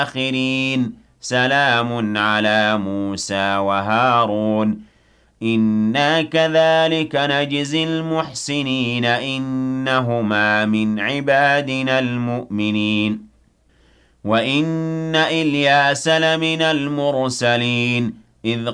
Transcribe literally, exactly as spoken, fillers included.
الآخرين سلام على موسى وهارون إنا كذلك نجزي المحسنين إنهما من عبادنا المؤمنين وإن إلياس لمن المرسلين إذ